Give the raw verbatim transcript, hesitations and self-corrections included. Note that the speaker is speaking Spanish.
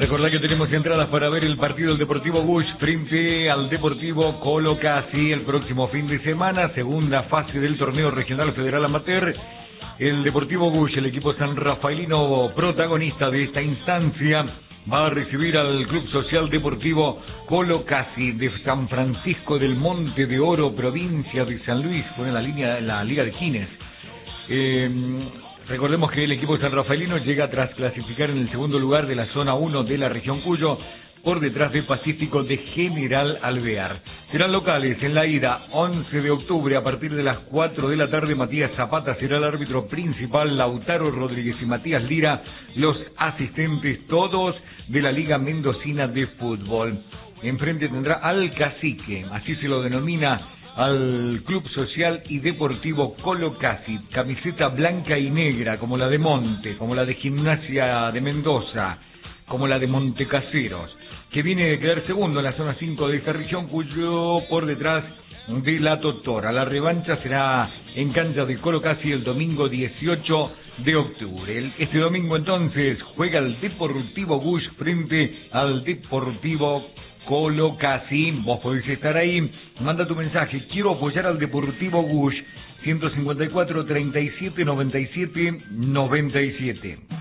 Recordá que tenemos entradas para ver el partido del Deportivo Gush frente al Deportivo Colocasi el próximo fin de semana, segunda fase del torneo regional federal amateur. El Deportivo Gush, el equipo san rafaelino protagonista de esta instancia, va a recibir al Club Social Deportivo Colocasi de San Francisco del Monte de Oro, provincia de San Luis, fue en la línea, en la Liga de Quines. Eh, recordemos que el equipo san rafaelino llega tras clasificar en el segundo lugar de la zona uno de la región Cuyo, por detrás de Pacífico de General Alvear. Serán locales en la ida, once de octubre, a partir de las cuatro de la tarde. Matías Zapata será el árbitro principal, Lautaro Rodríguez y Matías Lira los asistentes, todos de la Liga Mendocina de Fútbol. Enfrente tendrá al Cacique, así se lo denomina al Club Social y Deportivo Colocasi, camiseta blanca y negra, como la de Monte, como la de Gimnasia de Mendoza, como la de Montecaseros, que viene de quedar segundo en la zona cinco de esta región, Cuyo por detrás de la Totora. La revancha será en cancha de Colocasi el domingo dieciocho de octubre. El, este domingo entonces juega el Deportivo Gush frente al Deportivo Colocasi. Vos podés estar ahí, manda tu mensaje, quiero apoyar al Deportivo Gush, ciento cincuenta y cuatro, treinta y siete, noventa y siete, noventa y siete.